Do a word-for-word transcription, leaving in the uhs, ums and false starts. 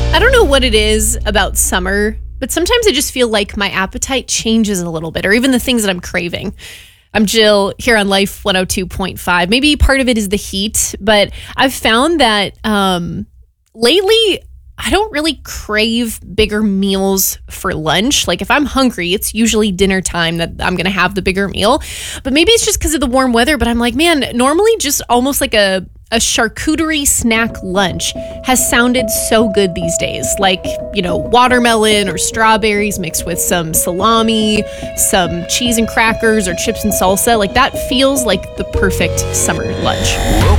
I don't know what it is about summer, but sometimes I just feel like my appetite changes a little bit, or even the things that I'm craving. I'm Jill here on Life one oh two point five. Maybe part of it is the heat, but I've found that um, lately I don't really crave bigger meals for lunch. Like if I'm hungry, it's usually dinner time that I'm going to have the bigger meal. But maybe it's just because of the warm weather, but I'm like, man, normally just almost like a A charcuterie snack lunch has sounded so good these days. Like, you know, watermelon or strawberries mixed with some salami, some cheese and crackers or chips and salsa. Like that feels like the perfect summer lunch.